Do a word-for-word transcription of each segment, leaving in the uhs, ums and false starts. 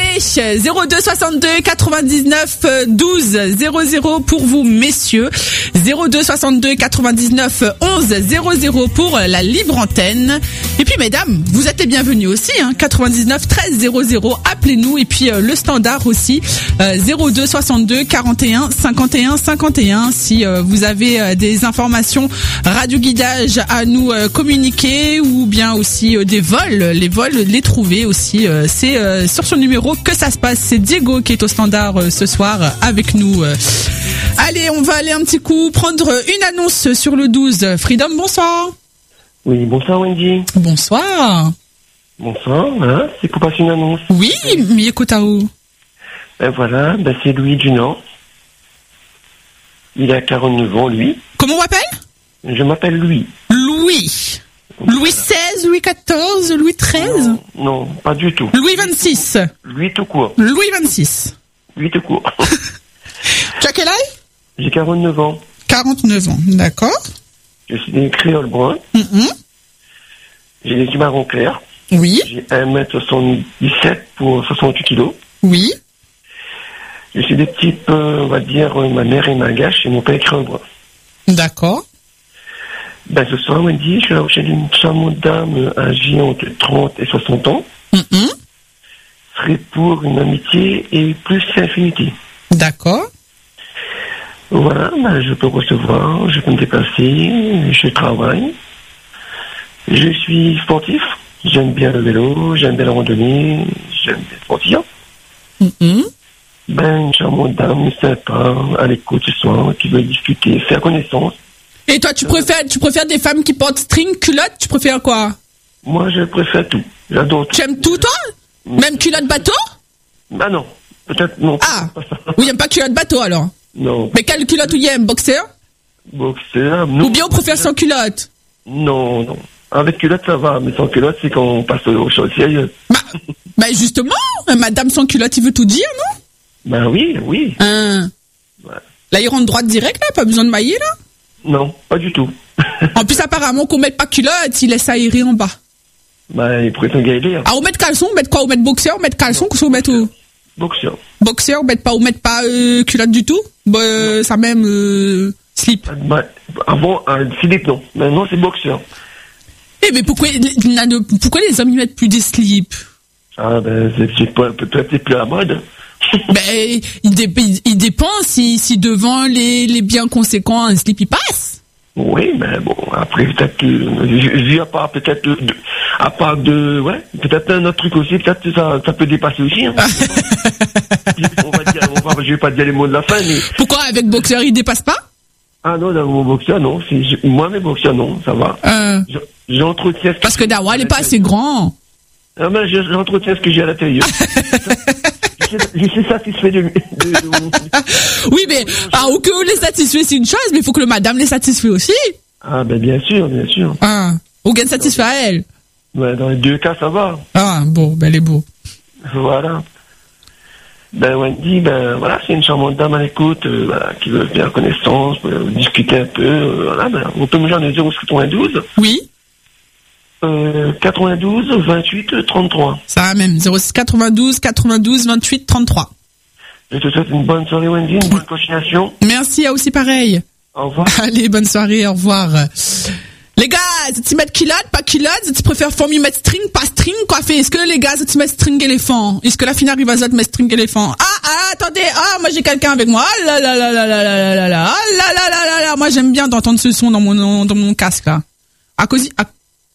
zéro deux soixante-deux quatre-vingt-dix-neuf douze zéro zéro pour vous messieurs, zéro deux soixante-deux quatre-vingt-dix-neuf onze zéro zéro pour la libre antenne. Et puis mesdames, vous êtes les bienvenus aussi, hein, quatre-vingt-dix-neuf treize zéro zéro, appelez-nous. Et puis euh, le standard aussi, euh, zéro deux soixante-deux quarante et un cinquante et un cinquante et un, si euh, vous avez euh, des informations radio guidage à nous euh, communiquer, ou bien aussi euh, des vols, les vols, les trouver aussi, euh, c'est euh, sur ce numéro que ça se passe. C'est Diego qui est au standard euh, ce soir euh, avec nous. Euh. Allez, on va aller un petit coup prendre une annonce sur le douze. Freedom, bonsoir. Oui, bonsoir Wendy. Bonsoir. Bonsoir, hein, c'est pour passer une annonce. Oui, Miyekotao. Ben voilà, ben c'est Louis du Nord. Il a quarante-neuf ans, lui. Comment on m'appelle? Je m'appelle Louis. Louis. Louis seize, Louis quatorze, Louis treize? Non, non, pas du tout. Louis vingt-six. Louis tout court. Louis vingt-six. Louis tout court. Tu as quel âge? J'ai quarante-neuf ans. quarante-neuf ans, d'accord. Je suis des créoles bruns. Mm-hmm. J'ai des yeux marron clairs. Oui. J'ai un mètre soixante-dix-sept pour soixante-huit kilos. Oui. Je suis des types, euh, on va dire, euh, ma mère est malgache et mon père est créole brun. D'accord. Ben, ce soir, Wendy, je suis à la recherche d'une charmante dame âgée entre trente et soixante ans. Mm-hmm. Serait pour une amitié et plus infinité. D'accord. Voilà, ben, je peux recevoir, je peux me déplacer, je travaille. Je suis sportif. J'aime bien le vélo, j'aime bien la randonnée, j'aime bien sportir. Mm-hmm. Ben, une charmante dame, sympa, à l'écoute ce soir, qui veut discuter, faire connaissance. Et toi, tu préfères, tu préfères des femmes qui portent string, culotte? Tu préfères quoi? Moi, je préfère tout. J'adore tout. Tu aimes tout, toi? Même culotte bateau? Ah non, peut-être non. Ah, oui, il aime pas culotte bateau alors? Non. Mais quelle culotte il aime? Boxer? Boxeur, non. Ou bien on préfère sans culotte? Non, non. Avec culotte, ça va, mais sans culotte, c'est quand on passe aux choses sérieuses. Bah, bah justement, madame sans culotte, il veut tout dire, non? Ben oui, oui. Hein. Ouais. Là, il rentre droite direct, là, pas besoin de mailler, là? Non, pas du tout. En plus, apparemment, qu'on mette pas culotte, il laisse aérer en bas. Ben, il pourrait s'engager. Hein. Ah, on met caleçon, on met quoi? On met boxer, on met caleçon, qu'est-ce qu'on met où? Boxeur. Boxer, on met pas, on met pas euh, culotte du tout? Bah, euh, ça même euh, slip. Ben, avant, un slip, non. Maintenant, c'est boxeur. Eh, mais pourquoi, pourquoi les hommes, ils mettent plus des slips? Ah, ben, c'est, c'est pas, peut-être plus à la mode. Ben, il, dé, il, il dépend si, si devant les, les biens conséquents, un slip, il passe. Oui, mais bon, après, peut-être que, vu à part, peut-être, de, à part de, ouais, peut-être un autre truc aussi, peut-être que ça, ça peut dépasser aussi, hein. on va dire, on va, je vais pas dire les mots de la fin, mais. Pourquoi, avec boxeur, il dépasse pas? Ah non, dans mon boxeur, non, c'est, moi, mes boxeurs, non, ça va. Euh. J'entretiens. Parce que Dawa, il est pas assez grand. Ah ben, j'entretiens ce que j'ai à l'intérieur. Je suis satisfait de, de, de... Oui, mais ah, que on les satisfait, c'est une chose, mais il faut que le madame les satisfait aussi. Ah, ben bien sûr, bien sûr. Ah, ou gagne satisfait à elle. Ouais, dans les deux cas, ça va. Ah, bon, ben elle est beau. Voilà. Ben Wendy, ben voilà, c'est une charmante dame à l'écoute, euh, voilà, qui veut faire connaissance, euh, discuter un peu, euh, voilà, ben, on peut me joindre zéro six quatre-vingt-douze. Oui. Euh, quatre-vingt-douze, vingt-huit, trente-trois. Ça va même, zéro six quatre-vingt-douze, quatre-vingt-douze, vingt-huit, trente-trois. Je te souhaite une bonne soirée Wendy, une bonne continuation. Merci, à aussi pareil. Au revoir. Allez, bonne soirée, au revoir. Les gars, tu mettre culotte, pas culotte, tu préfères former mettre string, pas string, quoi fait? Est-ce que les gars, tu mettre string éléphant? Est-ce que la finale arrive à ça de mettre string éléphant? Ah, ah, attendez, ah, moi j'ai quelqu'un avec moi. Ah là là là là là là là là là, ah là là là là là, moi j'aime bien d'entendre ce son dans mon, dans mon casque, là. À cause, à...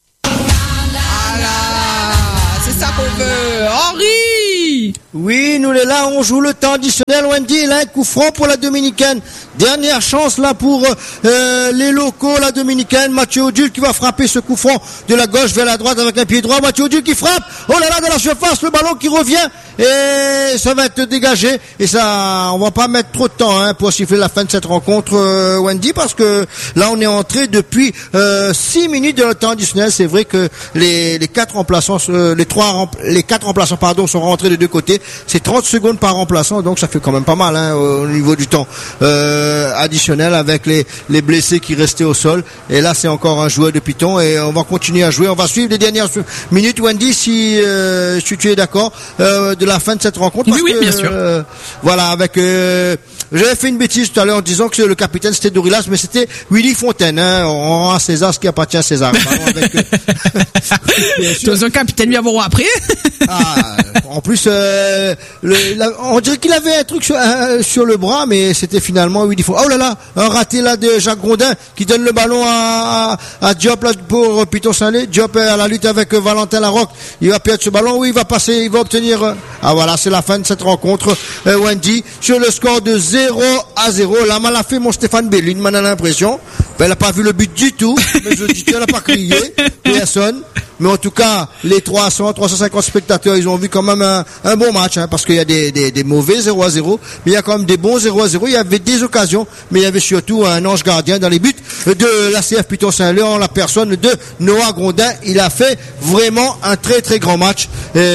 Ah là, c'est ça qu'on veut. Henri! Oui, nous les là, on joue le temps additionnel. Wendy, là, un coup franc pour la Dominicaine. Dernière chance là pour euh, les locaux, la Dominicaine. Mathieu Odule qui va frapper ce coup franc de la gauche vers la droite avec un pied droit. Mathieu Odule qui frappe. Oh là là, dans la surface, le ballon qui revient et ça va être dégagé. Et ça, on va pas mettre trop de temps hein, pour siffler la fin de cette rencontre, euh, Wendy, parce que là, on est entré depuis euh, six minutes de le temps additionnel. C'est vrai que les, les quatre remplaçants, euh, les trois, les quatre remplaçants, pardon, sont rentrés des deux côtés. c'est trente secondes par remplaçant, donc ça fait quand même pas mal hein, au niveau du temps euh, additionnel avec les, les blessés qui restaient au sol. Et là, c'est encore un joueur de Python et on va continuer à jouer. On va suivre les dernières minutes, Wendy, si, euh, si tu es d'accord, euh, de la fin de cette rencontre. Parce oui, oui, bien que, sûr. Euh, voilà, avec... Euh, j'avais fait une bêtise tout à l'heure en disant que le capitaine c'était Dorilas, mais c'était Willy Fontaine. Hein, on rend à César ce qui appartient à César. Avec, euh, tu es un capitaine bien bon après. Ah, en plus, euh, le, la, on dirait qu'il avait un truc sur, euh, sur le bras, mais c'était finalement Willy Fontaine. Oh là là, un raté là de Jacques Grondin qui donne le ballon à, à, à Diop là, pour Python Saint-Lé. Diop est à la lutte avec Valentin Larocque. Il va perdre ce ballon. Oui, il va passer, il va obtenir. Euh, ah voilà, c'est la fin de cette rencontre. Euh, Wendy, sur le score de zéro à zéro. La mal a fait mon Stéphane Bellune, m'en a l'impression. Ben, elle n'a pas vu le but du tout. Mais je dis, elle n'a pas crié. Personne. Mais en tout cas, les trois cents, trois cent cinquante spectateurs, ils ont vu quand même un, un bon match, hein, parce qu'il y a des, des, des mauvais zéro à zéro, mais il y a quand même des bons zéro à zéro. Il y avait des occasions, mais il y avait surtout un ange gardien dans les buts de l'A C F Python Saint-Leu en la personne de Noah Grondin. Il a fait vraiment un très très grand match.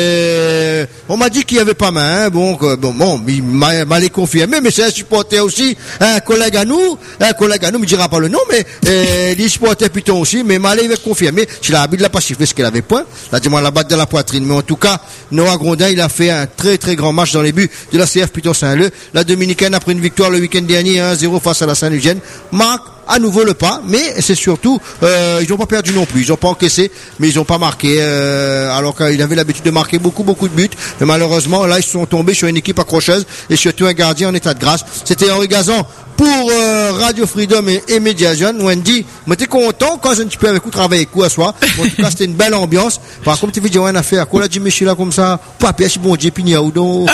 Et on m'a dit qu'il y avait pas main, hein, bon, que, bon, bon, il m'a, m'a les confirmé, mais c'est un supporter aussi, un collègue à nous, un collègue à nous, me dira pas le nom, mais euh, il supportait Python aussi, mais m'a les confirmé. Si la habitude l'a pas sifflé, qu'il avait point, là dis-moi la batte de la poitrine, mais en tout cas Noah Grondin il a fait un très très grand match dans les buts de la C F Python Saint-Leu. La Dominicaine après une victoire le week-end dernier un zéro face à la Saint-Lucienne marque à nouveau le pas, mais c'est surtout euh, ils n'ont pas perdu non plus, ils n'ont pas encaissé, mais ils n'ont pas marqué, euh, alors qu'ils avaient l'habitude de marquer beaucoup beaucoup de buts, mais malheureusement là ils sont tombés sur une équipe accrocheuse et surtout un gardien en état de grâce. C'était Henri Gazan pour euh, Radio Freedom et, et Mediazone. Wendy, moi t'es content quand je ne suis pas avec vous travailler avec vous à soi. Bon, en tout cas c'était une belle ambiance. Par contre tu veux dire une affaire, quoi là dit Michel là comme ça, pas pièce bon Dieu pigna ou donc.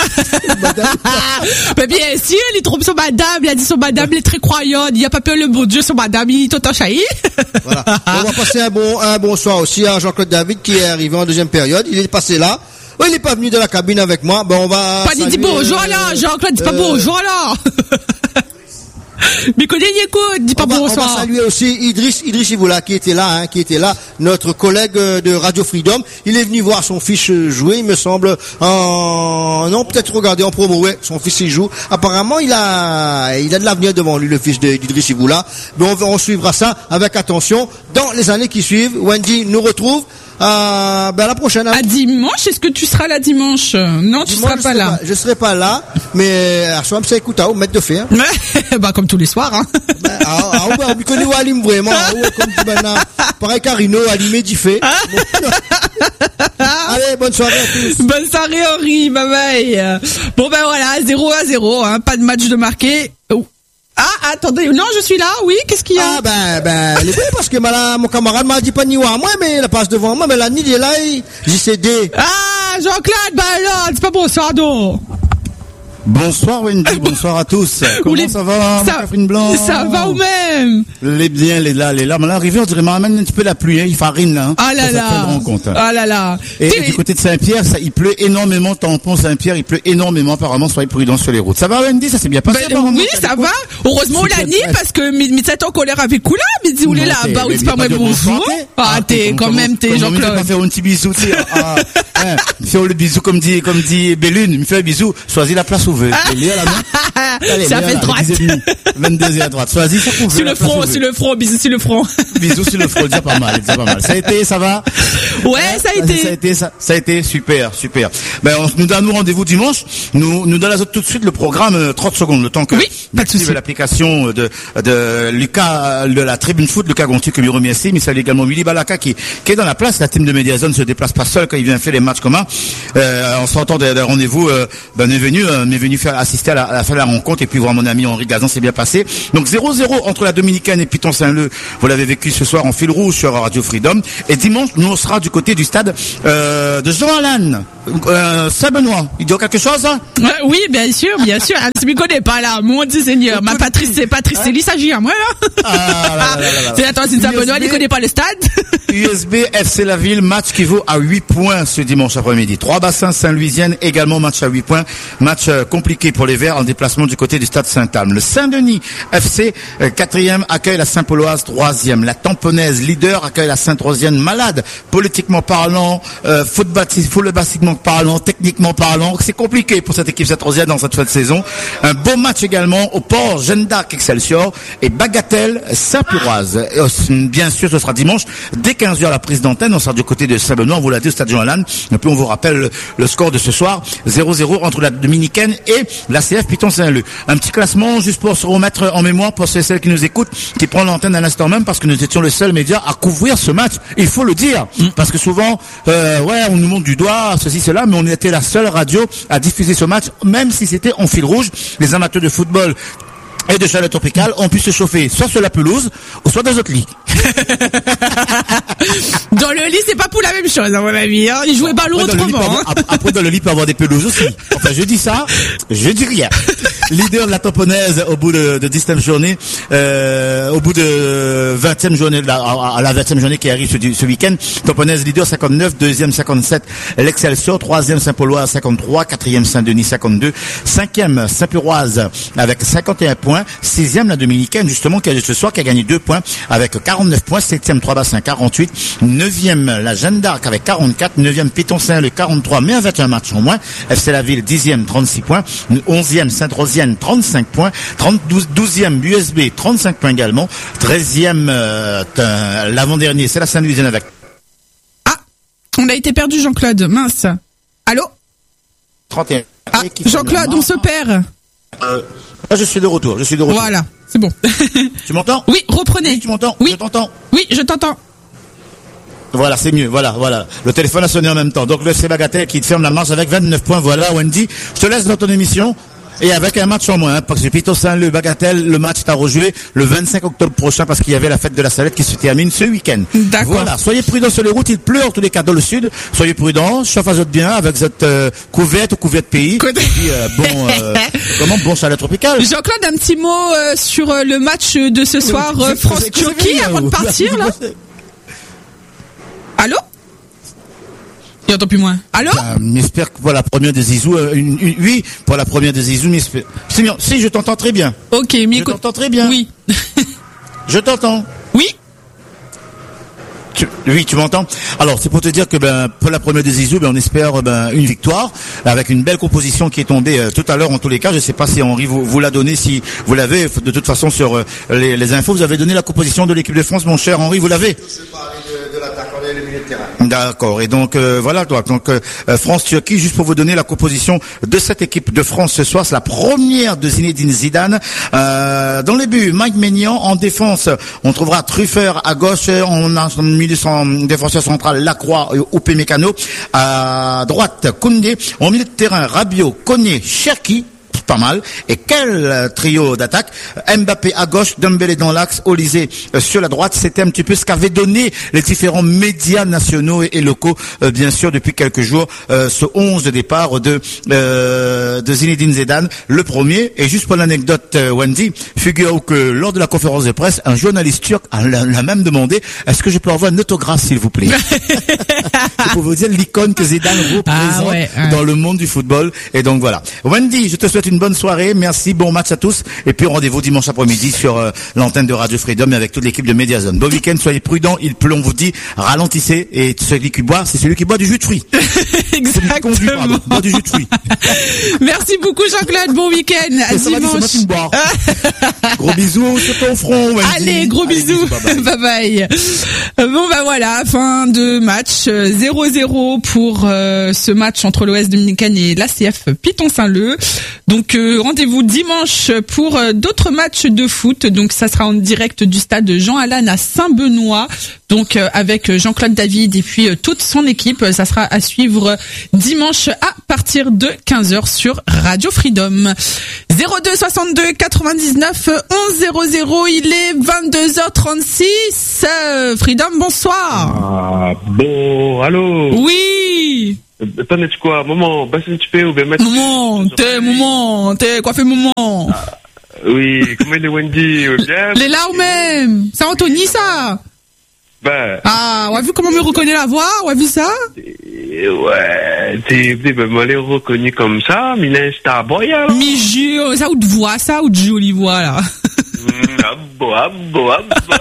Mais bien sûr, il trompe son madame, il a dit son madame, il est très croyante, il n'y a pas peur le bon Dieu, son madame, il est tout en chahi. Voilà. On va passer un bon, un bon soir aussi à Jean-Claude David qui est arrivé en deuxième période. Il est passé là. Oui, il n'est pas venu de la cabine avec moi. Ben, on va. Pas dit bonjour là, Jean-Claude, dis pas bonjour là. Mais connais écoute, dis pas bonsoir. On va saluer aussi Idriss, Idriss Ivoula qui était là, hein, qui était là, notre collègue de Radio Freedom. Il est venu voir son fils jouer, il me semble, en, non, peut-être regarder en promo, ouais, son fils il joue. Apparemment, il a, il a de l'avenir devant lui, le fils d'Idriss Ivoula. Mais on, on suivra ça avec attention dans les années qui suivent. Wendy nous retrouve. Euh, ben à la prochaine. Hein. À dimanche, est-ce que tu seras là dimanche? Non, tu dimanche, seras pas là. Pas, je serai pas là, mais à soir, ça écoute, à où mettre de fer. Bah comme tous les soirs. Hein. Ben, ah, ah, ben, on connaît où Alim vraiment. Ah, comme dit maintenant, pareil Carino, Alimé Diffé. Bon. Allez, bonne soirée à tous. Bonne soirée Henri, bye bye. Bon ben voilà, zéro à zéro, hein, pas de match de marqué. Oh. Ah, attendez, non, je suis là, oui, qu'est-ce qu'il y a? Ah, ben, ben, les parce que ma, mon camarade m'a dit pas ni moi, mais la passe devant moi, mais la nuit, il est là, j'y cédé. Ah, Jean-Claude, ben alors, c'est pas bonsoir, donc. Bonsoir Wendy, bonsoir à tous. Comment les... ça va, ça, Catherine Blanc? Ça va ou même? Les biens, les là, les là. Mais l'arrivée, on dirait, m'amène un petit peu la pluie, hein, il farine, là. Hein. Ah là là. Compte, hein. Ah là là. Et, et du côté de Saint-Pierre, ça, il pleut énormément, tampon Saint-Pierre, il pleut énormément, apparemment, soyez prudents sur les routes. Ça va Wendy, ça s'est bien passé? Ben, oui, ça va. Heureusement, la nuit, parce que, mi en colère avec Koula, mais dis, où est là, bah, oui, c'est pas moi, bonjour. Ah, t'es, quand même, t'es Jean-Claude. On va faire un petit bisou, tu sais. Ah, hein, faire le bisou, comme dit, comme dit Bellune, me fait un bisou, choisis la place ouverte. Allez, ça fait droite. vingt-deux à droite. Choisis ça pour sur le front, sur le front, bisous sur le front. Bisous sur le front, déjà pas mal, déjà pas mal. Ça a été, ça va? Ouais, ça a été. Ça a été, ça, ça a été super, super. Ben, on nous donne nous rendez-vous dimanche. Nous, nous donne tout de suite le programme, trente secondes, le temps que. Oui, pas de souci. L'application de, de Lucas, de la tribune foot, Lucas Gontier, que lui remercie, mais salue également Willy Balaka, qui, qui est dans la place. La team de Mediazone se déplace pas seul quand il vient faire les matchs communs. Euh, on s'entend des, des rendez-vous, euh, ben, on est venu, euh, on est venu faire, assister à la, à la fin de la rencontre et puis voir mon ami Henri Gazan, c'est bien passé. Donc zéro zéro entre la Dominicaine et Python Saint-Leu. Vous l'avez vécu ce soir en fil rouge sur Radio Freedom. Et dimanche, nous on sera du côté du stade euh, de Jean-Alain. Euh, Saint-Benoît. Il dit quelque chose hein? euh, Oui, bien sûr, bien sûr. Je ne me connais pas là, mon Dieu Seigneur. Ma Patrice, c'est Patrice, c'est l'Issagir, à moi là. Ah, là, là, là, là. C'est attends, c'est Saint-Benoît, il ne connaît pas le stade. U S B F C La Ville, match qui vaut à huit points ce dimanche après-midi. Trois bassins Saint-Louisienne, également match à huit points. Match euh, compliqué pour les Verts en déplacement du côté du stade Saint-Alme. Le Saint-Denis F C, euh, quatrième, accueille la Saint-Pauloise, troisième. La Tamponnaise, leader, accueille la Saint-Rosienne, malade, politiquement parlant, euh, foot bâti, foot bâtiment tactiquement parlant, techniquement parlant, c'est compliqué pour cette équipe saint-rosienne dans cette fin de saison. Un beau match également au Port, Jeanne d'Arc Excelsior et Bagatelle Saint-Puroise. Bien sûr, ce sera dimanche dès quinze heures la prise d'antenne. On sera du côté de Saint-Benoît, on vous l'a dit au stade Jean-Alain. Et puis on vous rappelle le, le score de ce soir, zéro zéro entre la Dominicaine et la C F Piton-Saint-Leu. Un petit classement juste pour se remettre en mémoire pour ceux et celles qui nous écoutent, qui prend l'antenne à l'instant même, parce que nous étions le seul média à couvrir ce match. Il faut le dire, mmh. parce que souvent, euh, ouais, on nous montre du doigt, ceci, cela, mais on était la seule radio à diffuser ce match, même si c'était en fil rouge. Les amateurs de football et de chaleur tropicale ont pu se chauffer soit sur la pelouse ou soit dans d'autres lits. Dans le lit, c'est pas pour la même chose, à mon avis. Hein. Ils jouaient ballon autrement. Avoir, hein. Après, dans le lit, peut avoir des pelouses aussi. Enfin, je dis ça, je dis rien. Leader de la tamponnaise au bout de, de dix-neuvième journée, euh, au bout de vingtième journée, à, à la vingtième journée qui arrive ce, ce week-end. Tamponnaise leader cinquante-neuf, deuxième cinquante-sept, l'Excelsior, troisième Saint-Pauloise cinquante-trois, quatrième Saint-Denis cinquante-deux, cinquième Saint-Puroise avec cinquante et un points, sixième la Dominicaine justement qui a ce soir qui a gagné deux points avec quarante-neuf points, septième Trois-Bassins quarante-huit, neuvième la Jeanne d'Arc avec quarante-quatre, neuvième Piton-Saint-Leu quarante-trois, mais avec un match en moins, F C La Ville dixième trente-six points, onzième Sainte-Rosienne trente-cinq points, trente-deux, douzième U S B trente-cinq points également, treizième euh, l'avant-dernier c'est la Sainte-Louisienne avec... Ah, on a été perdu Jean-Claude, mince. Allô trente et un. Ah, Jean-Claude, on se perd. Euh, là, je suis de retour, je suis de retour. Voilà, c'est bon. Tu m'entends? Oui, reprenez. Oui, tu m'entends? Oui. Je t'entends. Oui, je t'entends. Voilà, c'est mieux, voilà, voilà. Le téléphone a sonné en même temps. Donc le F C Bagatelle qui te ferme la marche avec vingt-neuf points. Voilà, Wendy, je te laisse dans ton émission. Et avec un match en moins, hein, parce que Piton-Saint-Leu, Bagatelle, le match est à rejouer le vingt-cinq octobre prochain parce qu'il y avait la fête de la Salette qui se termine ce week-end. D'accord. Voilà, soyez prudents sur les routes, il pleut en tous les cas dans le sud. Soyez prudents, chauffez-votre bien avec votre euh, couverte ou couverte pays. Côté... Et puis, euh, bon, euh, comment, bon chaleur tropicale. Jean-Claude, un petit mot euh, sur euh, le match de ce soir, euh, France-Turquie, avant de partir, là. Allô? Il entend plus moins. Allô? Euh, J'espère que pour la première de Zizou, euh, une, une, oui, pour la première de Zizou, j'espère. C'est bien. Si, je t'entends très bien. Ok, mais je écoute... t'entends très bien. Oui. Je t'entends. Oui. Tu, oui, tu m'entends. Alors, c'est pour te dire que ben pour la première de Zizou, ben on espère ben une victoire avec une belle composition qui est tombée euh, tout à l'heure en tous les cas. Je sais pas si Henri vous, vous l'a donné, si vous l'avez de toute façon sur euh, les, les infos. Vous avez donné la composition de l'équipe de France, mon cher Henri. Vous l'avez. De l'attaque, on est le milieu de terrain. D'accord. Et donc euh, voilà, toi. Donc euh, France-Turquie, juste pour vous donner la composition de cette équipe de France ce soir, c'est la première de Zinedine Zidane. Euh, dans les buts, Mike Maignan. En défense, on trouvera Truffert à gauche. On a en milieu son défenseur central Lacroix ou Upamecano. À droite, Koundé. En milieu de terrain, Rabiot, Koné, Cherki. Pas mal. Et quel trio d'attaque. Mbappé à gauche, Dembélé dans l'axe, Olysée euh, sur la droite. C'était un petit peu ce qu'avaient donné les différents médias nationaux et, et locaux, euh, bien sûr, depuis quelques jours, euh, ce onze de départ de euh, de Zinedine Zidane, le premier. Et juste pour l'anecdote, euh, Wendy, figure que lors de la conférence de presse, un journaliste turc a, l'a même demandé, est-ce que je peux avoir un autographe, s'il vous plaît? C'est pour vous dire l'icône que Zidane représente ah ouais, ouais. dans le monde du football. Et donc voilà. Wendy, je te souhaite une bonne soirée, merci, bon match à tous, et puis rendez-vous dimanche après-midi sur euh, l'antenne de Radio Freedom avec toute l'équipe de Mediazone. Bon week-end, soyez prudents, il pleut, on vous dit, ralentissez, et celui qui boit, c'est celui qui boit du jus de fruits. Exactement. Conduit, pardon, boit du jus de fruits. Merci beaucoup Jean-Claude, bon week-end, à ça dimanche. Va, c'est moi gros bisous sur ton front, Wendy. Allez, gros Allez, bisous, bisous bye bye. Bon bah voilà, fin de match, zéro zéro pour euh, ce match entre l'O S Dominicaine et l'A C F Piton-Saint-Leu. Donc euh, rendez-vous dimanche pour euh, d'autres matchs de foot. Donc ça sera en direct du stade Jean-Alain à Saint-Benoît. Donc euh, avec Jean-Claude David et puis euh, toute son équipe. Ça sera à suivre dimanche à partir de quinze heures sur Radio Freedom. zéro deux soixante-deux quatre-vingt-dix-neuf onze zéro zéro. Il est vingt-deux heures trente-six. Euh, Freedom, bonsoir. Ah, bon, allô. Oui. Attendez, tu quoi, maman, baisse un petit peu ou bien mettre... Maman, t'es, maman, t'es, quoi fait maman? Ah, oui, comment il est Wendy, bien? Les là ou même? C'est Anthony, ça? Ben. Ah, on a vu comment me reconnaît la voix? On a vu ça? Ouais, t'es, ben, moi, les reconnu comme ça, mais il est un star boy, alors. Mais je, ça ou de voix, ça ou de jolie voix, là? Ah bon, ah bon, ah bon.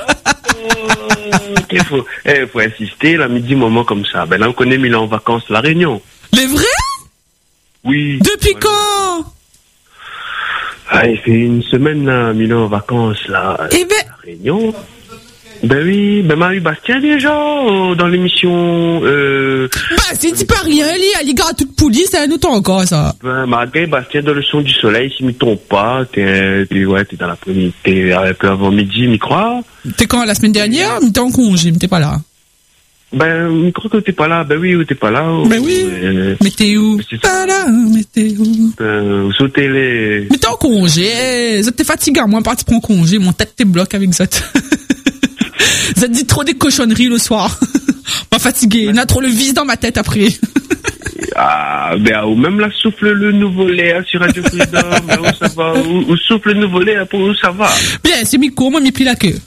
Il faut, eh, faut insister, là, midi, moment comme ça. Ben là, on connaît, mais il est en vacances, la Réunion. Les vrais? Oui. Depuis voilà. quand? Ah, il fait une semaine, là, Milan en vacances, là. Eh ben. À Réunion. Ben oui, ben Marie Bastien déjà, euh, dans l'émission, euh... Bah, si tu pas rien, li, à l'égard à toute police, c'est un autre encore, ça. Ben, Marie Bastien dans le son du soleil, si je me trompe pas, t'es, t'es, ouais, t'es dans l'après-midi, t'es un peu avant midi, m'y crois? T'es quand, la semaine dernière? Mais t'es en congé, mais t'es pas là. Ben, m'y crois que t'es pas là, ben oui, t'es pas là. Ben oui. Euh, Mais t'es où? Pas là, mais t'es où? Ben, sauter les... Mais t'es en congé, eh, t'es fatigué, moi, parti prendre congé, mon tête t'es bloqué avec ça. Ça te dit trop des cochonneries le soir. Pas fatigué, il y a trop le vice dans ma tête après. Ah, ben, ou même là, souffle le nouveau lait sur Radio Freedom, où ça va, où, où souffle le nouveau lait, pour où ça va. Bien, c'est Miko, moi, m'y plie la queue.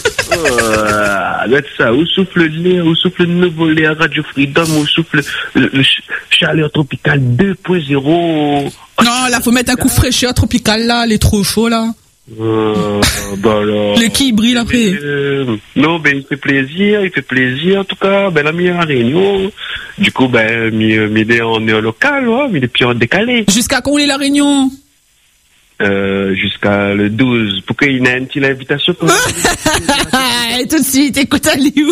Euh, ça, où souffle le lait, où souffle le nouveau lait à Radio Freedom, où souffle le, le ch- chaleur tropicale deux point zéro. Non, là, faut mettre un coup fraîcheur tropical, là, il est trop chaud, là. Euh, bah alors. Le qui brille après. Euh, non, ben, il fait plaisir, il fait plaisir, en tout cas, ben, la meilleure réunion. Du coup, ben, mi, mi, il est en néo-local, ouais, mais il est plus en décalé. Jusqu'à quand on est la réunion? Euh, jusqu'à le douze, pour qu'il y ait une petite invitation pour... Et tout de suite, écoute à Liu.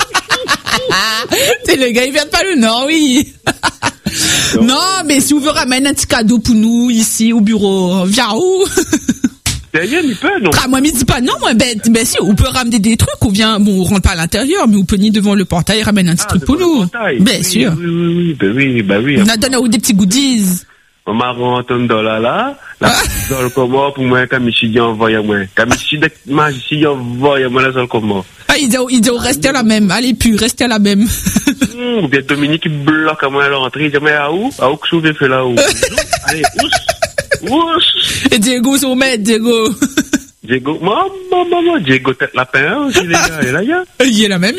C'est le gars, il vient de pas le Nord, oui. Non, mais si vous voulez ramener un petit cadeau pour nous, ici, au bureau, viens où? Rien, il peut, non? Ah, moi, me dis pas non, moi, ben, ben, si, on peut ramener des trucs, ou bien, bon, on rentre pas à l'intérieur, mais on peut venir devant le portail et ramène un petit Ah, truc pour nous. Bien oui, sûr. Oui, oui, oui, ben oui, ben oui. On a donné des petits goodies. On m'a rentré un dollar là, la dans le comment pour moi, quand je suis envoyé à moi. Quand je suis envoyé à moi, là, dans le comment. Ah, il dit, il dit, restez à la même. Allez, plus, restez à la même. Mmh, ou bien Dominique, il bloque à moi à l'entrée. Il dit, mais à où? À où que je fais là où? Allez, ousse, ousse. Et Diego, c'est au maître, Diego. Diego, maman, maman, Diego tête lapin, aussi, les gars, il est là, il y a. Il est la même,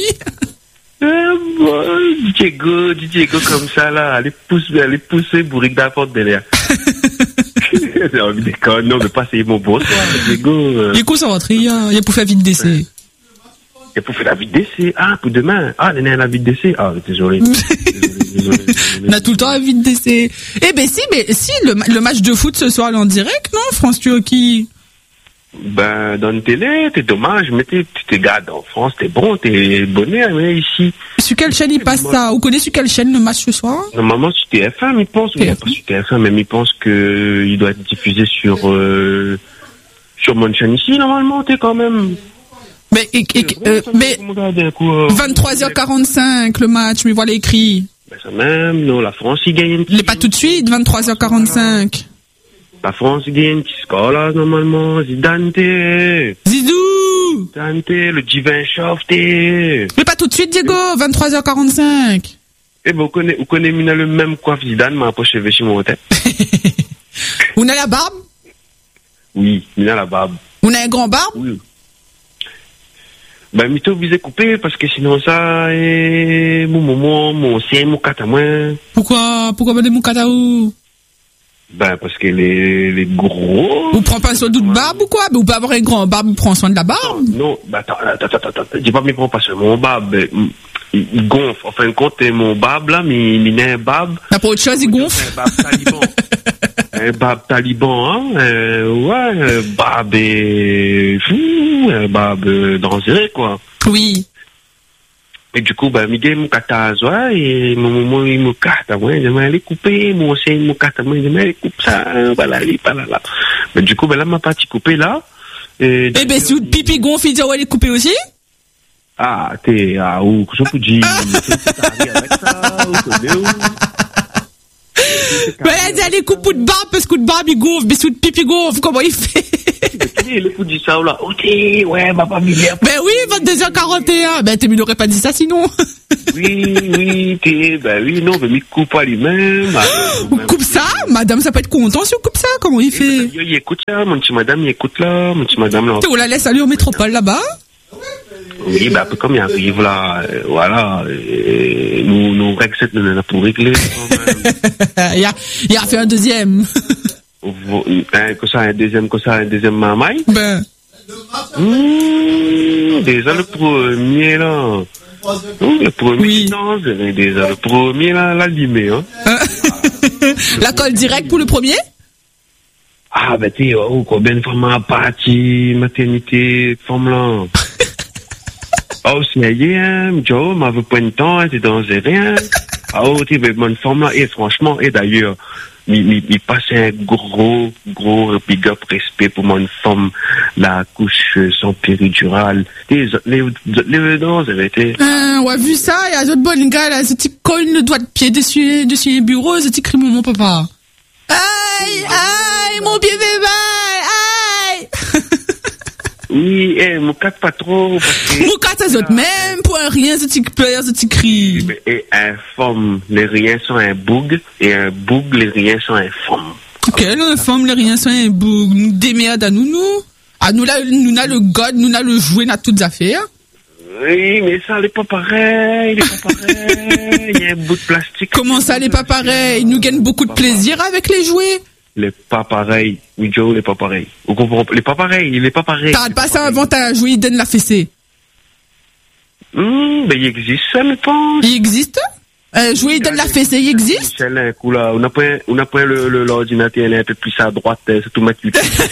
Euh, Diego, Diego comme ça là, elle est poussée, elle est poussée bourrique d'un porte derrière. J'ai envie de déconner, non, mais pas c'est mon bonsoir, Diego. Euh... Il est concentré, il a, il a pour faire vite d'essai. Il a pour faire la vie d'essai. Ah, pour demain. Ah, il y a la vie d'essai. Ah, désolé. désolé, désolé, désolé. On a tout le temps la vie d'essai. Eh ben si, mais si, le, le match de foot ce soir, il est en direct, non, France-Turquie? Ben, dans une télé, t'es dommage, mais t'es, t'es garde en France, t'es bon, t'es bonnet, mais ici. Sur quelle chaîne il passe ça? Vous connaissez sur quelle chaîne le match ce soir? Normalement, sur T F un, il pense, ou pas sur T F un, mais il pense que il doit être diffusé sur, euh, sur mon chaîne ici, normalement, t'es quand même. Mais, et, et, euh, mais, vingt-trois heures quarante-cinq, le match, mais voilà écrit. Ben, ça même, non, la France, il gagne. Il n'est pas tout de suite, vingt-trois heures quarante-cinq. La France, il gagne un petit score, là, normalement. Zidane, t'es. Zidou! Zidane, t'es, le divin chauffe, t'es. Mais pas tout de suite, Diego, vingt-trois heures quarante-cinq. Eh ben, vous connaissez, vous connaissez, Mina, le même coiffe Zidane, m'a approché chez mon tête. On a la barbe? Oui, Mina, la barbe. On a un grand barbe? Oui. Ben, Mito, vous avez coupé, parce que sinon, ça, et, mon moment, mon sien, mon catamoin. Pourquoi, pourquoi me mon cataou? Ben, parce que les, les gros... Vous prenez pas soin de barbe ou quoi? Mais vous pouvez avoir un grand barbe, vous prenez soin de la barbe? Non, ben, attends, attends, attends, attends, dis pas, mais prends pas soin de mon barbe. Il, il gonfle. En fin de compte, mon barbe, là, mais il a un barbe. T'as pas autre chose, il gonfle? Un barbe taliban. Un barbe taliban, hein. Euh, ouais, un barbe, euh, fou, un barbe dangereux, quoi. Oui. Et du coup, bah, Miguel m'a casse, ouais, et mon moment, il me casse, ouais, j'aimerais aller couper, mon sein, il me casse, ouais, j'aimerais aller couper ça, voilà, là, là, là. Mais du coup, bah, là, ma partie coupée, là. Et, eh ben, si vous pipi gonfle, il dit, ouais, elle est coupée aussi? Ah, t'es, ah, ou, que je peux dire, t'es avec ça, ou, connais, ou. Mais elle dit, elle est coupée de barbe, parce que de barbe, il gonfle, mais sous de pipi gonfle, comment il fait? Le coup du ça, là, ok, ouais, ma famille. Ben oui, vingt-deux heures quarante et un. Ben, tu m'aurais pas dit ça sinon. Oui, oui, t'es, ben oui, non, mais il coupe pas lui-même. Vous coupe ça? Madame, ça peut être content si on coupe ça. Comment il fait? Il écoute ça, mon petit madame, il écoute là, mon petit madame là. On la laisse aller au métropole là-bas? Oui, ben, un peu comme il arrive là, euh, voilà, euh, nous, nous règle cette nana pour régler, quand même. il, a, il a fait un deuxième. Un, que ça, un deuxième, que ça, un deuxième mamaille. Ben. Mmh, déjà le premier là. Oh, le premier, Oui. non, c'est déjà le premier, là, la limée, hein. La colle directe pour le premier? Ah, ben, tu sais, oh, combien de femmes à partie, maternité, femme là. Oh, c'est rien, Joe, m'avait pas de temps, t'es dans rien. Ah, oh, tu sais, bonne femme là, et franchement, et d'ailleurs, il passe un gros, gros big up respect pour mon femme, la couche sans péridurale. Les, les, les, non, ça avait été. Euh, on a vu ça, il y a d'autres bonnes gars, là, ce petit cogne le doigt de pied dessus, dessus les bureaux, ce petit crie mon papa. Aïe, aïe, mon pied fait mal, aïe! Oui, eh, mon cas pas trop, parce que. Mon cas, ça saute même, pour un rien, ce petit pleur, ce petit cri. Et un femme, les riens sont un boug, et un boug, les riens sont un femme. Quelle femme, les riens sont un boug, nous démerde à nous, nous. Ah, nous là, nous là le god, nous là le jouet, n'a toutes affaires. Oui, mais ça, n'est pas pareil, il est pas pareil, il y a un bout de plastique. Comment ça, n'est pas pareil? Nous gagnons beaucoup de plaisir avec les jouets. Les pas pareil. Oui, Joe, les pas pareil. Vous comprenez? Les pas pareil, il est pas pareil. T'arrêtes pas ça avant ta jouet, il donne la fessée. Hum, ben, il existe ça, mais pas. Il existe? Un jouet, il donne la fessée, il existe? C'est là, coup là. On a pris, on a pris le, le, l'ordinateur, il est un peu plus à droite, c'est tout mettre.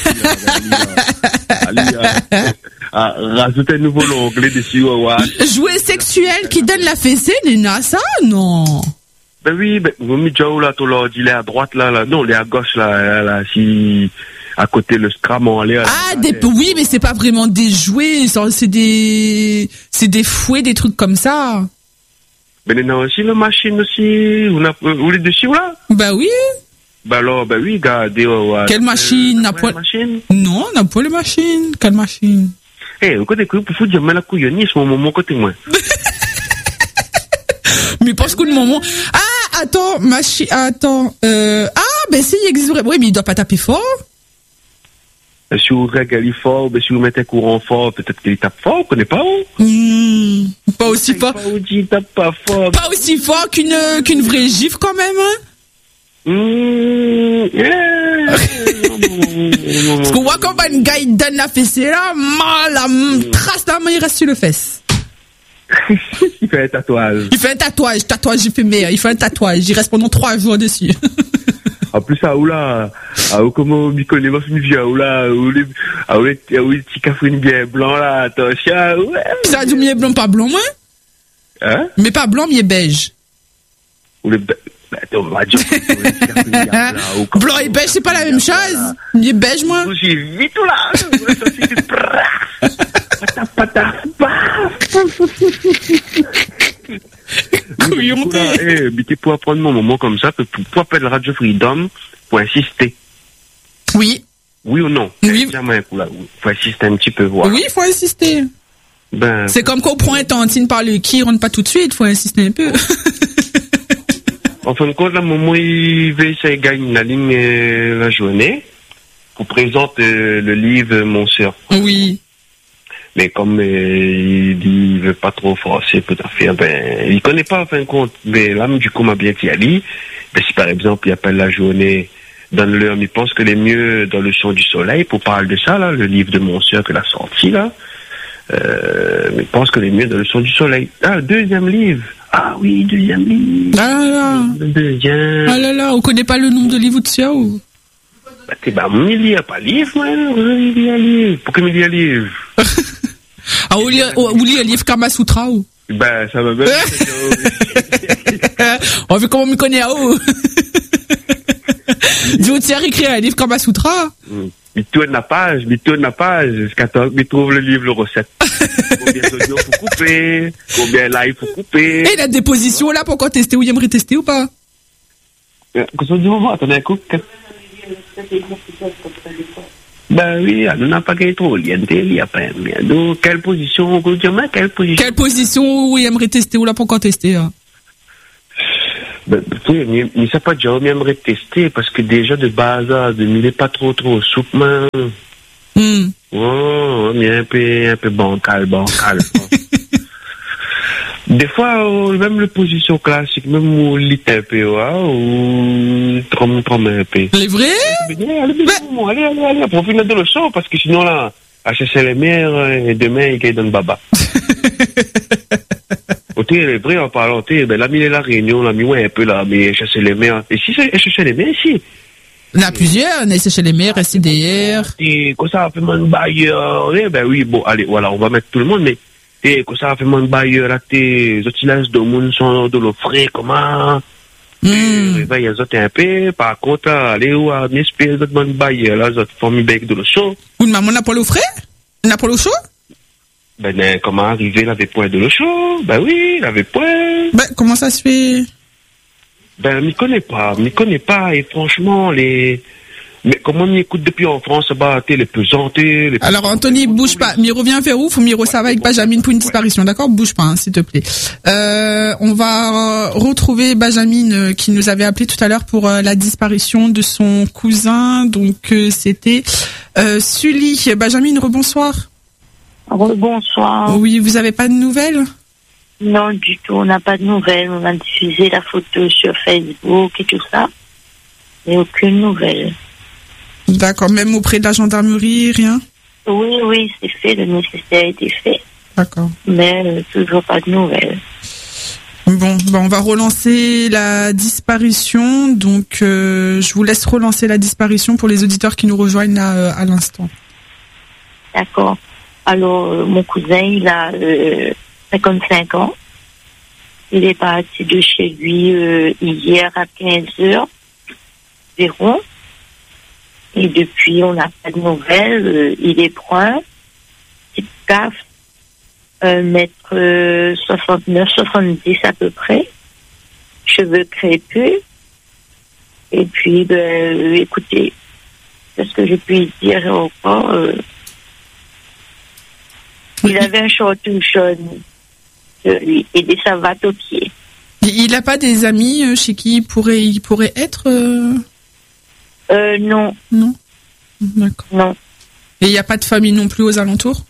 Allez, à rajouter un nouveau onglet dessus, ouais. Jouet sexuel qui donne la fessée, Nina, ça, non? Ben oui, ben, vous mettez Joe là, tout l'ordi, il est à droite là, là. Non, il est à gauche là, là, là, si, à côté le scram, on allait. Ah, des, oui, mais c'est pas vraiment des jouets, c'est des, c'est des fouets, des trucs comme ça. Ben, il y a aussi la machine aussi, on a, vous les dessus là? Bah oui. Ben alors, ben oui, regardez, ouais. Quelle machine? N'a pas, machine? Non, n'a pas les machines. Quelle machine? Eh, vous connaissez quoi, pour vous dire, mais la couillonnie, c'est mon côté, moi. Mais parce que le moment, ah, attends, machine, attends, euh, ah, ben si, il existe, oui, mais il doit pas taper fort. Si vous régalez fort, ben si vous mettez un courant fort, peut-être qu'il tape fort, vous connaissez pas, hein? Mmh, pas aussi fort. Pas il tape pas fort. Pas aussi fort qu'une, qu'une vraie gifle quand même, hein? Mmh, yeah. Parce qu'on voit quand un gars, il donne la fessée, là, mal, la trace la main, il reste sur le fesse. Il fait un tatouage. Il fait un tatouage, tatouage, j'ai fait meilleur, il fait un tatouage, il reste pendant trois jours dessus. En plus, à où là, à où comment on connaît ma famille, à où là, où les, à où les, à où les petits cafouines bien blancs là, attention, ouais. Ça a dit, mais blanc, pas blanc, moi? Hein? Mais pas blanc, mais beige. Ou les, attends, on va dire, blanc et beige, c'est pas la même chose. Il est beige, moi. J'ai vite tout là. Ça fait du pata, pata, Couillon, eh, mais tu pourras prendre mon moment comme ça, pour, pour appeler la Radio Freedom, pour insister. Oui. Oui ou non? Oui. Faut insister un petit peu, voir. Oui, il faut insister. Ben. C'est comme qu'on prend un tantine par le qui, il rentre pas tout de suite, faut insister un peu. En fin de compte, là, mon moment, il veut essayer de gagner la ligne, euh, la journée, pour présenter euh, le livre Mon Sœur. Oui. Mais comme euh, il dit, il veut pas trop forcer, peut faire, ben, il connaît pas en fin de compte. Mais là, du coup, m'a bien dit Ali, ben, si par exemple, il appelle la journée, donne-le, il pense que les mieux dans le son du soleil, pour parler de ça, là, le livre de Mon Sœur que l'a sorti, là, euh, il pense que les mieux dans le son du soleil. Ah, deuxième livre. Ah oui, deuxième livre. Ah là là. Le deuxième. Ah là là, on connaît pas le nom de livre de ça ou? Bah, t'es, bah, il lit pas livre, moi, il lit un livre. Pourquoi il lit un livre? Ah, ou lire, ou lire un livre Kama Sutra ou? Ben, ça va bien. On veut comment me connaît à où? Dis-vous, tu as écrit un livre Kama Sutra? Il tourne la page, il tourne la page, jusqu'à temps qu'il trouve le livre, le recette. Combien d'audio faut couper, combien de live faut couper. Et la déposition là, pour encore tester ou il aimerait tester ou pas? Qu'est-ce que du moment, attendez un coup. Ben oui, on n'a pas gagné trop, il y a il y a pas, donc, quelle position, quelle position? Quelle position où il aimerait tester ou là, pour encore tester, hein? Ben, tu sais, mais, mais ça pas déjà, on aimerait tester, parce que déjà, de base, de il n'est pas trop, trop souple, man. Mm. Oh, mais un peu, un peu bancal, bancal. Des fois, même la position classique, même où il lit un peu, ou trompe, trompe un peu. Les vrais? Allez, allez, allez, allez, allez, profite de le son, parce que sinon, là, à chercher les mères, et demain, il gagne dans le baba. t'es, les vrais en parlant, t'es, ben, l'ami est la Réunion, l'ami, ouais, un peu là, mais chercher les mers. Et si c'est chercher les mers, ici. Il y en a plusieurs, on a séché les mers, S I D R. Et comme ça, fait mon bailleur, ben oui, bon, allez, voilà, on va mettre tout le monde, mais, et comme ça, fait mon bailleur, là, tes, les autres de monde sont de l'eau frais, comment, Mm. ben, ils ont un peu, par contre, allez, où, à m'espérer de mon bailleur, là, ils ont formé bec de l'eau chaud. Ou maman n'a pas l'eau frais? N'a pas l'eau chaud? Ben, ben, comment arriver, il avait point de l'eau chaud? Ben oui, il avait point. Ben, comment ça se fait? Ben, m'y connais pas, m'y connais pas, et franchement, les, mais comment m'y écoute depuis en France, bah, t'es les pesantés, les Alors, Anthony, bouge pas. Miro vient vers où? Faut Miro, ça va avec Benjamin pour une disparition, d'accord? Bouge pas, hein, s'il te plaît. Euh, on va retrouver Benjamin euh, qui nous avait appelé tout à l'heure pour euh, la disparition de son cousin. Donc, euh, c'était euh, Sully. Benjamin, rebonsoir. Bonsoir. Oui, vous avez pas de nouvelles? Non, du tout, on n'a pas de nouvelles. On a diffusé la photo sur Facebook et tout ça. Mais aucune nouvelle. D'accord, même auprès de la gendarmerie, rien? Oui, oui, c'est fait, le nécessaire a été fait. D'accord. Mais euh, toujours pas de nouvelles. Bon, ben on va relancer la disparition. Donc, euh, je vous laisse relancer la disparition pour les auditeurs qui nous rejoignent là euh, à l'instant. D'accord. Alors, euh, mon cousin, il a euh, cinquante-cinq ans. Il est parti de chez lui euh, hier à quinze heures environ. Et depuis, on n'a pas de nouvelles. Euh, il est brun, petite caf, un mètre euh, soixante-neuf, soixante-dix à peu près, cheveux crépus. Et puis, ben, euh, écoutez, qu'est-ce que je puis dire encore euh, Il avait un short tout jaune euh, lui, et des savates aux pieds. Il n'a pas des amis euh, chez qui il pourrait, il pourrait être euh... Euh, non. Non. D'accord. Non. Et il n'y a pas de famille non plus aux alentours?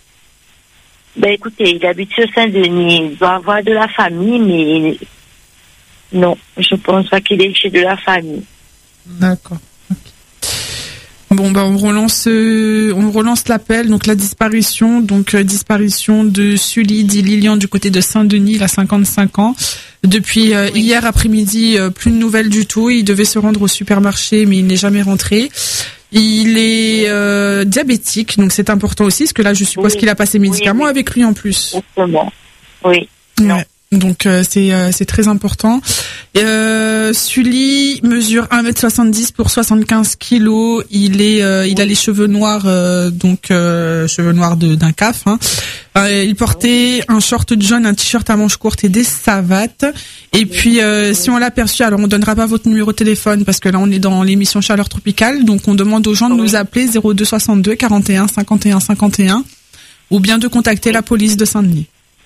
Ben écoutez, il habite sur Saint-Denis. Il doit avoir de la famille, mais non, je pense pas qu'il est chez de la famille. D'accord. Okay. Bon, ben on relance, euh, on relance l'appel. Donc la disparition, donc euh, disparition de Sully dit Lilian du côté de Saint-Denis, il a cinquante-cinq ans. Depuis euh, oui. hier après-midi, euh, plus de nouvelles du tout. Il devait se rendre au supermarché, mais il n'est jamais rentré. Il est euh, diabétique, donc c'est important aussi, parce que là, je suppose oui. qu'il a pas ses médicaments oui, oui. avec lui en plus. Exactement. Oui. Ouais. Donc euh, c'est euh, c'est très important. Euh, Sully mesure un mètre soixante-dix pour soixante-quinze kilos. Il est euh, il a les cheveux noirs, euh, donc euh, cheveux noirs de d'un caf. Hein. Euh, il portait un short jaune, un t-shirt à manches courtes et des savates. Et puis euh, si on l'a aperçu, alors on donnera pas votre numéro de téléphone parce que là on est dans l'émission Chaleur Tropicale, donc on demande aux gens de nous appeler zéro deux soixante-deux quarante et un cinquante et un cinquante et un ou bien de contacter la police de Saint-Denis.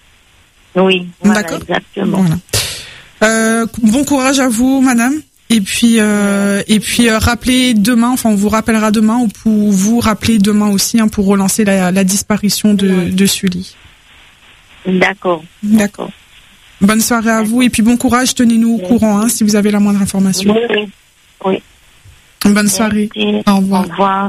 Oui, voilà, d'accord. Exactement. Voilà. Euh, bon courage à vous, madame. Et puis, euh, et puis euh, rappelez demain. Enfin, on vous rappellera demain ou pour vous rappeler demain aussi hein, pour relancer la, la disparition de, oui. de Sully. D'accord. D'accord. Bonne soirée à vous et puis bon courage. Tenez-nous au oui. courant hein, si vous avez la moindre information. Oui. Oui. oui. Bonne soirée. Merci. Au revoir. Au revoir.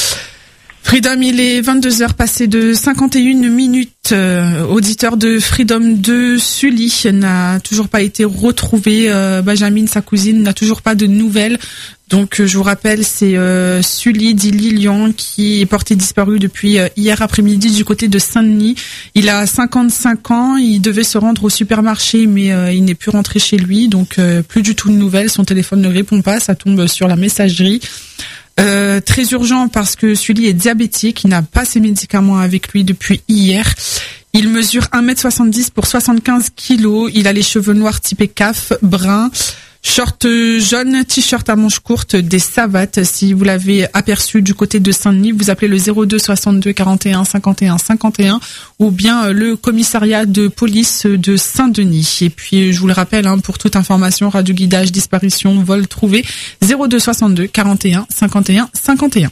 Freedom, il est vingt-deux heures passées de cinquante et une minutes. Euh, auditeur de Freedom deux, Sully n'a toujours pas été retrouvé. Euh, Benjamin, sa cousine, n'a toujours pas de nouvelles. Donc, euh, je vous rappelle, c'est euh, Sully dit Lilian qui est porté disparu depuis euh, hier après-midi du côté de Saint-Denis. Il a cinquante-cinq ans. Il devait se rendre au supermarché, mais euh, il n'est plus rentré chez lui. Donc, euh, plus du tout de nouvelles. Son téléphone ne répond pas. Ça tombe sur la messagerie. Euh, très urgent parce que Sully est diabétique, il n'a pas ses médicaments avec lui depuis hier. Il mesure un mètre soixante-dix pour soixante-quinze kilos, il a les cheveux noirs typés C A F, brun, short jaune, t-shirt à manches courtes, des savates. Si vous l'avez aperçu du côté de Saint-Denis, vous appelez le zéro deux soixante-deux quarante et un cinquante et un cinquante et un ou bien le commissariat de police de Saint-Denis. Et puis, je vous le rappelle, hein, pour toute information, radio guidage, disparition, vol trouvé, zéro deux soixante-deux quarante et un cinquante et un cinquante et un.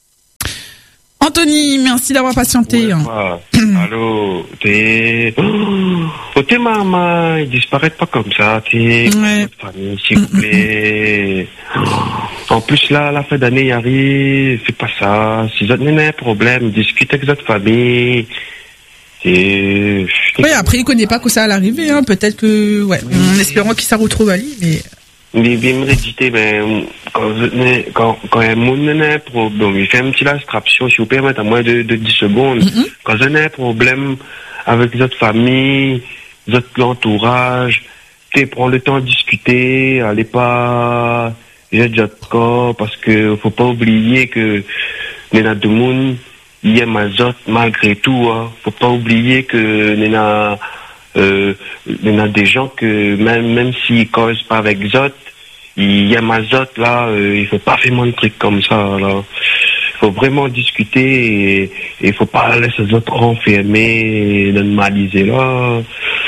Anthony, merci d'avoir patienté. Ouais, allô, t'es... Oh, t'es maman, ils disparaissent pas comme ça, t'es... Ouais. Famille, s'il vous plaît. En plus, là, la fin d'année y arrive, c'est pas ça. Si vous avez un problème, discutez avec votre famille. Et Oui, après, il connaît pas que ça à l'arrivée, hein. Peut-être que, ouais, en espérant qu'il s'en retrouve à lui, mais. Mais bien me réditer, ben, quand, quand, quand un monde a un problème, il fait un petit abstraction, si vous permettez, à moins de, de dix secondes. Mm-hmm. Quand on a un problème avec votre famille, votre entourage, tu prends le temps de discuter, allez pas, j'ai déjà de corps, parce que faut pas oublier que, il y a deux monde, il y a Mazot, malgré tout, hein. Faut pas oublier que, il y a, Euh, il y a des gens que même même s'ils causent pas avec Zot, il y a Mazot là, euh, il faut pas faire de trucs comme ça là. Il faut vraiment discuter et il faut pas laisser les autres renfermer et normaliser là.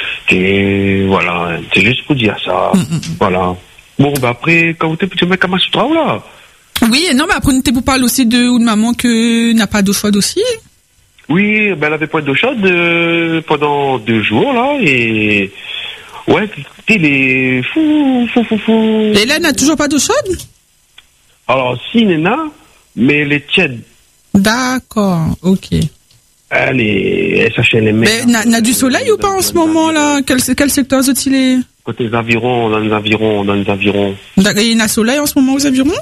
Et voilà, c'est juste pour dire ça. Mm-hmm. Voilà. Bon bah après quand vous êtes petit mec Kama Sutra là. Oui, non mais après on était pour parler aussi de ou de maman que n'a pas d'eau chaude aussi. Oui, ben elle avait pas d'eau chaude euh, pendant deux jours là et ouais, il est fou, fou, fou, fou. Et là, elle n'a toujours pas d'eau chaude? Alors si, Nena, mais elle est tiède. D'accord, ok. Elle est, elle s'achète les mains. Mais n'a, n'a du soleil ou pas en ce moment là? Quel, quel secteur est-il est? Côté des environs, dans les environs, dans les environs. Il y a soleil en ce moment aux environs?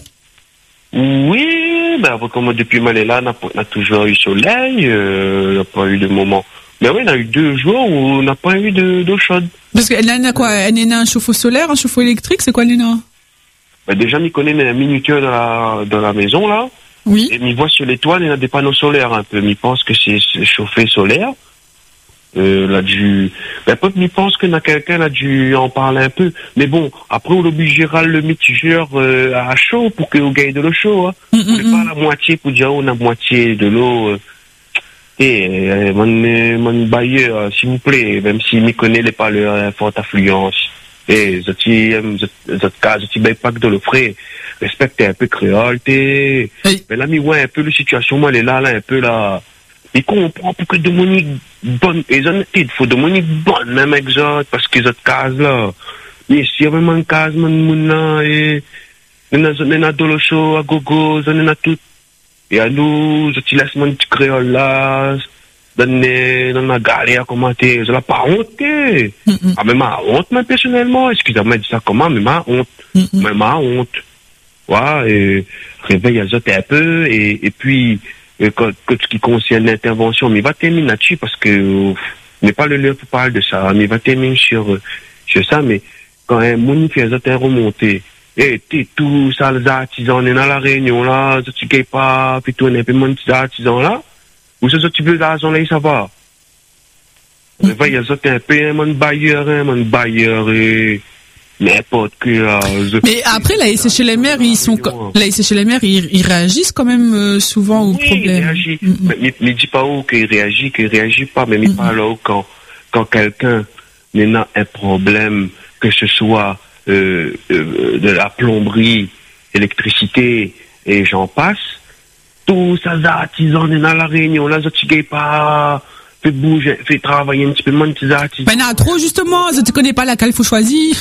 Oui, ben comme depuis mal est là, on a toujours eu soleil, euh, il n'y a pas eu de moment. Mais oui, on a eu deux jours où on n'a pas eu de, d'eau chaude. Parce qu'elle a quoi? Elle a un chauffe-eau solaire, un chauffe-eau électrique, c'est quoi Léna? Ben déjà, on connaît un minuteur dans la, dans la maison là. Oui. Et on voit sur les toits, il y a des panneaux solaires un peu. On pense que c'est, c'est chauffé solaire. Euh, là, du, ben, peut-être, il pense que quelqu'un a dû en parler un peu. Mais bon, après, on obligera le mitigeur, euh, à chaud pour que vous gagnez de l'eau chaude, hein. Mm-hmm. On n'est pas à la moitié pour dire, on a moitié de l'eau, euh. Et, euh, mon, mon bailleur, s'il vous plaît, même s'il m'y connaît les parleurs à forte affluence. Et, zoti, zoti, cas, zoti, ben, pas que de l'eau frais. Respectez un peu créole, t'es. Oui. Mais là, mi, ouais, un peu la situation, moi, elle est là, là, un peu là. Il comprend pour que de monique bonne, et il faut de monique bonne, même avec ça, parce que cette case-là, mais si y a vraiment une case, mon mouna, et, on a de l'eau chaud, à gogo, on a tout. Et à nous, je laisse mon petit créole là, dans la galère, comment t'es, je l'ai pas honte, mm-hmm. Ah, mais ma honte, moi, personnellement, excusez-moi de dire ça comment, mais ma honte, mm-hmm. Mais ma honte. Ouais, et réveille à zoter un peu, et, et puis, et quand, quand ce qui concerne l'intervention, mais va terminer là-dessus, parce que, euh, n'est pas le lieu pour parler de ça, mais va terminer sur, sur ça, mais quand un monde fait zoter remonter, et t'es tout ça, les artisans, on est dans la réunion là, tu gagnes pas, puis tu es un petit artisan là, ou ça, tu veux l'argent là, ça va. Mais va, il y a un peu, un mon bailleur, un mon bailleur, et n'importe que. Euh, mais après, là, c'est chez les maires, ils sont, là, c'est chez les maires, ils, ils réagissent quand même euh, souvent aux oui, problèmes. Ils réagissent. Mm-hmm. Mais, mais dis pas où qu'ils réagissent, qu'ils réagissent pas, mais mm-hmm. Pas là quand, quand quelqu'un n'a un problème, que ce soit euh, euh, de la plomberie, électricité, et j'en passe, tous ces artisans dans la réunion, là, tu gagnes pas. Fais bouger, fais travailler un petit peu moins de tes artisans. Ben, il y en a trop, justement, tu ne connais pas laquelle il faut choisir.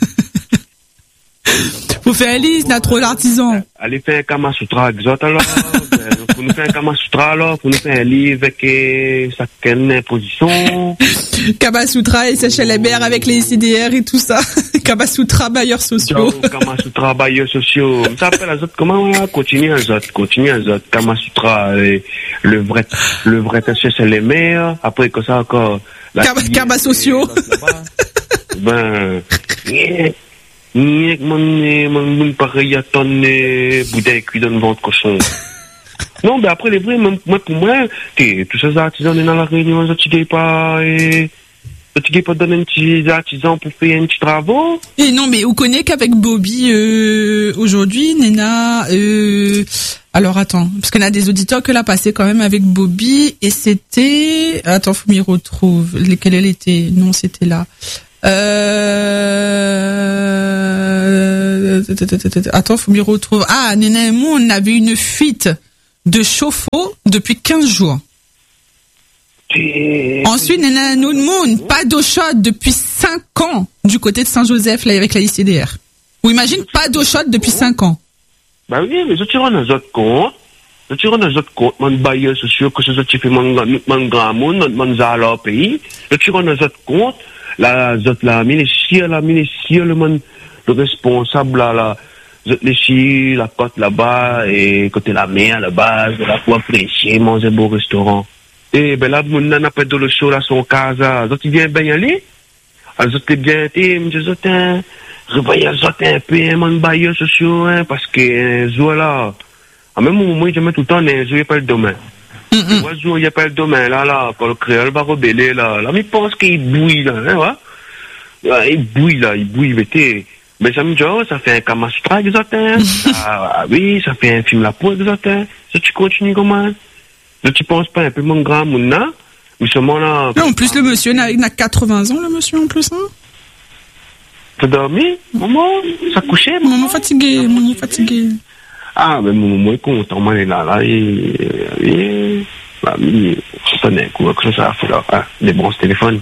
Faut faire une liste, il y a trop d'artisans. Allez faire un Kama Sutra avec Zot, alors. Pour nous faire un Kama Sutra, alors, pour nous faire un livre avec euh, certaines positions. Kama Sutra et c'est chez les maires avec les C D R et tout ça. Kama Sutra, bailleurs sociaux. Kama Sutra, bailleurs sociaux. Ça s'appelle à Zot, comment on va continuer à Zot, continuer à Zot. Kama Sutra, euh, le vrai, le vrai test, c'est les maires. Après, que ça encore. Kama, Kama sociaux. Ben, yeah. Ni mon mon mon pareil à ton boudet cuit dans le ventre cochon. Non, mais après les vrais, moi pour moi, t'es tous ces artisans dans la réunion, tu gagnes pas et tu gagnes pas donner un petit artisan pour faire un petit travaux. Et non, mais vous connaissez qu'avec Bobby euh, aujourd'hui, Nena. Euh, alors attends, parce qu'on a des auditeurs que l'a passé quand même avec Bobby et c'était, attends, faut m'y retrouve. Lesquels elle était? Non, c'était là. Euh... Attends, faut m'y retrouver. Ah, Nena et moi, on avait une fuite de chauffe-eau depuis quinze jours. Et... Ensuite, Nena et nous, pas d'eau chaude depuis cinq ans du côté de Saint-Joseph, là, avec la I C D R. Ou imagine, pas d'eau chaude depuis cinq ans. Bah oui, mais je te rends un autre compte. tu rends les autres comptes, mon bailleur social, que ce soit tu fais mon, mon grand monde, mon zala au pays, tu rends les autres comptes, la, la ministère, la ministère, le monde, le responsable, la, la, les chi, la côte là-bas, et côté la mer, là-bas, de la fois apprécier, manger beau restaurant. Et, ben là, mon n'a pas de le show, là, son casa, tu viens bien y aller? Alors, tu bien été, je dis, je voyais un peu, mon bailleur social, hein, parce que, voilà, à même moment, je mets tout le temps, je n'ai pas le domaine. Moi, je n'ai pas le domaine, là, là, quand le créole va rebeller, là, là, mais je pense qu'il bouille, là, hein, ouais. Il bouille, là, il bouille, mais t'es, mais ça me dit, oh, ça fait un Kamastra, exactement. Ah, oui, ça fait un film La Peau, exactement. Ça, tu continues comment? Là, tu penses pas un peu mon grand mouna, mais seulement là. Non, en plus, le monsieur n'a, il n'a quatre-vingts ans, le monsieur, en plus, hein. T'as dormi, maman? Ça couchait, maman? Maman fatiguée, maman fatiguée. Ah, mais mon maman est content, moi, il est là, là, et, et, bah, mais, ça n'est quoi, que ça, ça fait là, ah, les bronzes téléphones.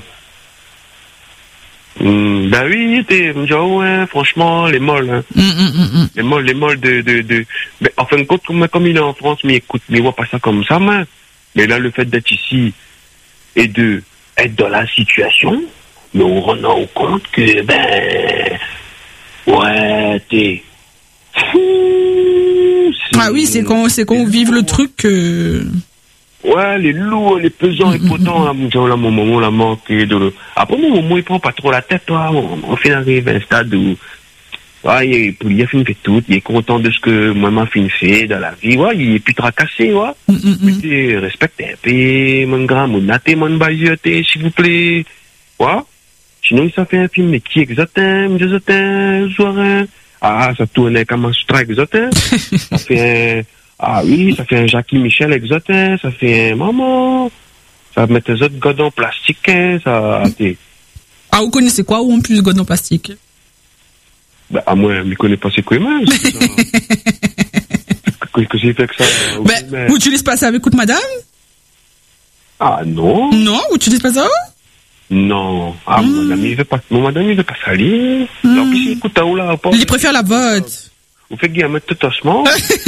Mmh, ben oui, t'es, oh, ouais, franchement, les molles, hein. Mm, mm, mm. Les molles, les molles de, de, de, ben, en fin de compte, comme, comme il est en France, mais écoute, mais il voit pas ça comme ça, mais, mais là, le fait d'être ici, et de, être dans la situation, nous on rend compte que, ben, ouais, t'es, ah oui, c'est quand, c'est quand on vive le truc, euh... ouais, les lourds, les pesants et potents, là, là, mon moment, la manque de le... Après, mon moment, il prend pas trop la tête, toi. On, on fait arriver à un stade où, ouais, il, est, il a fini fait tout, il est content de ce que moi, m'a fini fait dans la vie, ouais, il est plus tracassé, ouais. Mm, mm, mais tu respectes un peu, mon grand, mon naté, mon bailloté, s'il vous plaît. Ouais. Sinon, ça fait un film, mais qui exactement, exactement, soir, ah, ça tourne comme un strike, exactement. Ça fait un... Ah oui, ça fait un Jackie Michel exotin, ça fait un maman, ça met des autres godons plastiques, ça. Ah, vous connaissez quoi ou en plus godons plastiques? Ben, à moi, je ne connais pas c'est quoi, mais. Qu'est-ce que j'ai fait que ça? Ben, vous n'utilisez pas ça avec toute madame? Ah non. Non, vous n'utilisez pas ça? Non. Ah, mm. mon madame, il veut pas, mon madame, il veut pas salir. Mm. Donc, il écoute à où là, pas. Il préfère la vote. Vous faites gagner tout osement.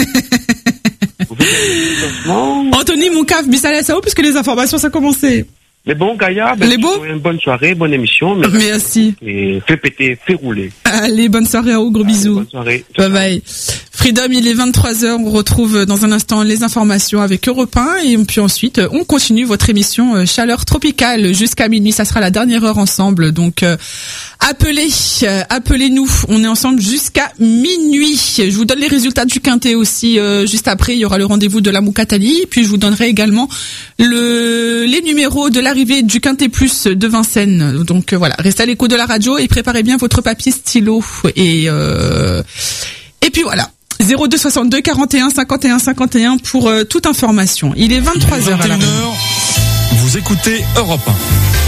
Anthony Moukaf, Bissala Sao, puisque les informations, ça a commencé. Les bons Gaïa, ben, les beaux. Une bonne soirée, bonne émission. Merci. Et fais péter, fais rouler. Allez, bonne soirée à vous, gros bisous. Bonne soirée. Bye bye. Freedom, il est vingt-trois heures, on retrouve dans un instant les informations avec Europe un et puis ensuite on continue votre émission Chaleur Tropicale jusqu'à minuit, ça sera la dernière heure ensemble, donc euh, appelez, euh, appelez-nous, on est ensemble jusqu'à minuit. Je vous donne les résultats du Quintet aussi, euh, juste après il y aura le rendez-vous de la Moukatali, puis je vous donnerai également le les numéros de l'arrivée du Quintet Plus de Vincennes, donc euh, voilà, restez à l'écoute de la radio et préparez bien votre papier stylo et euh, et puis voilà. zéro deux soixante-deux quarante et un cinquante et un cinquante et un pour euh, toute information. Il est vingt-trois heures. vingt et une heures, vous écoutez Europe un.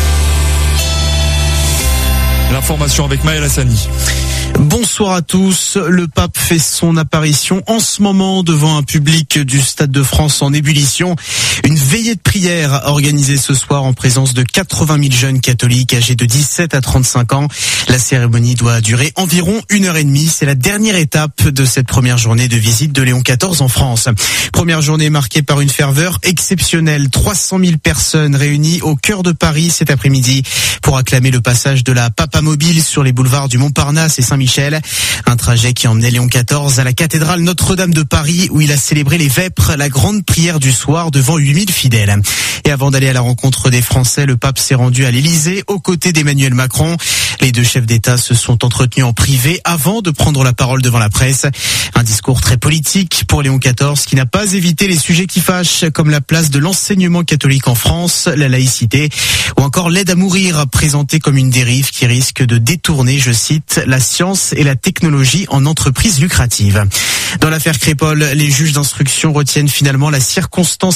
L'information avec Maël Hassani. Bonsoir à tous. Le pape fait son apparition en ce moment devant un public du Stade de France en ébullition. Une veillée de prière organisée ce soir en présence de quatre-vingt mille jeunes catholiques âgés de dix-sept à trente-cinq ans. La cérémonie doit durer environ une heure et demie. C'est la dernière étape de cette première journée de visite de Léon quatorze en France. Première journée marquée par une ferveur exceptionnelle. trois cent mille personnes réunies au cœur de Paris cet après-midi pour acclamer le passage de la Papamobile sur les boulevards du Montparnasse et Saint-Michel. Un trajet qui emmenait Léon quatorze à la cathédrale Notre-Dame de Paris où il a célébré les vêpres, la grande prière du soir devant huit mille fidèles. Et avant d'aller à la rencontre des Français, le pape s'est rendu à l'Élysée aux côtés d'Emmanuel Macron. Les deux chefs d'État se sont entretenus en privé avant de prendre la parole devant la presse. Un discours très politique pour Léon quatorze qui n'a pas évité les sujets qui fâchent comme la place de l'enseignement catholique en France, la laïcité ou encore l'aide à mourir présentée comme une dérive qui risque de détourner, je cite, la science et la technologie en entreprise lucrative. Dans l'affaire Crépol, les juges d'instruction retiennent finalement la circonstance aggravante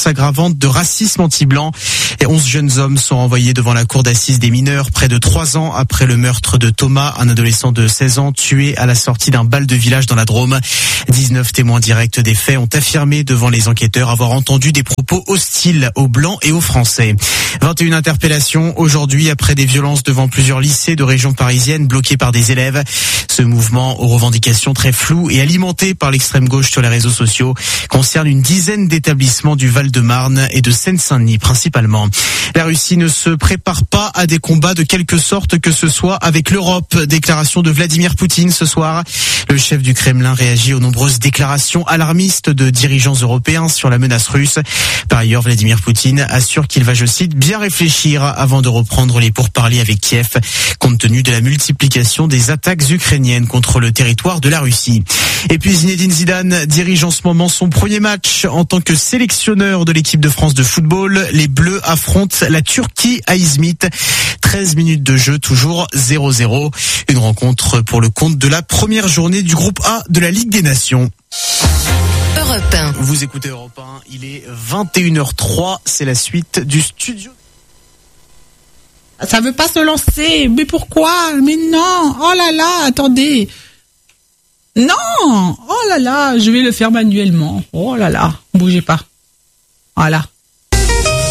aggravante de racisme anti-blanc. Et onze jeunes hommes sont envoyés devant la cour d'assises des mineurs près de trois ans après le meurtre de Thomas, un adolescent de seize ans tué à la sortie d'un bal de village dans la Drôme. dix-neuf témoins directs des faits ont affirmé devant les enquêteurs avoir entendu des propos hostiles aux Blancs et aux Français. vingt et une interpellations aujourd'hui après des violences devant plusieurs lycées de région parisienne bloqués par des élèves. Ce mouvement aux revendications très floues et alimenté par l'extrême gauche sur les réseaux sociaux concerne une dizaine d'établissements du Val-de-Marne et de Seine-Saint-Denis principalement. La Russie ne se prépare pas à des combats de quelque sorte que ce soit avec l'Europe. Déclaration de Vladimir Poutine ce soir. Le chef du Kremlin réagit aux nombreuses déclarations alarmistes de dirigeants européens sur la menace russe. Par ailleurs, Vladimir Poutine assure qu'il va, je cite, bien réfléchir avant de reprendre les pourparlers avec Kiev, compte tenu de la multiplication des attaques ukrainiennes contre le territoire de la Russie. Et puis Zinedine Zidane dirige en ce moment son premier match en tant que sélectionneur de l'équipe de France de football. Les Bleus affrontent la Turquie à Izmit. treize minutes de jeu, toujours zéro zéro. Une rencontre pour le compte de la première journée du groupe A de la Ligue des Nations. Europe un. Vous écoutez Europe un, il est vingt et une heures trois, c'est la suite du studio. Ça veut pas se lancer, mais pourquoi? Mais non, oh là là, attendez. Non, oh là là, je vais le faire manuellement. Oh là là, bougez pas. Voilà.